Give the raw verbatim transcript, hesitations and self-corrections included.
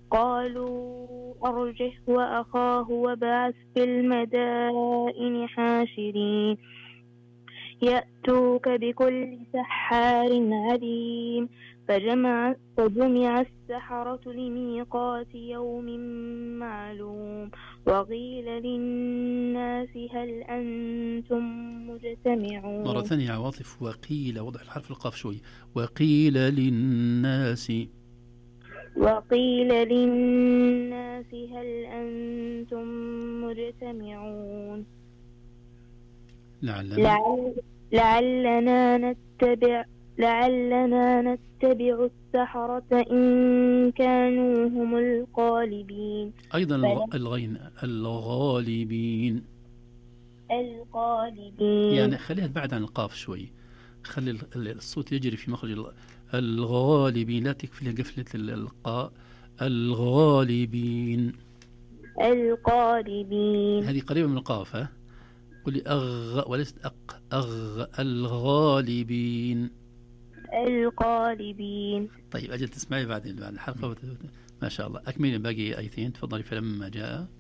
قالوا أرجه وأخاه وابعث في المدائن حاشرين يأتوك بكل سحار عليم. فجمع, فجمع السحرة لميقات يوم معلوم. وقيل للناس هل أنتم مجتمعون. مرة ثانية عواطف. وقيل، وضع الحرف القاف شوي. وقيل للناس وقيل للناس هل أنتم مجتمعون. لعلنا لعل لعلنا نتبع لعلنا نتبع السحرة إن كانوا هم الغالبين. أيضا الغين الغالبين الغالبين يعني خليها بعد عن القاف شوي، خلي الصوت يجري في مخرج الغالبين، لا تكفي قفلة القاء. الغالبين الغالبين هذه قريبة من القاف. ها قولي أغ وليست أق. أغ الغالبين الغالبين. طيب أجل تسمعي بعد بعد الحلقة. ما شاء الله. أكمل باقي آيتين تفضلي. فلما جاء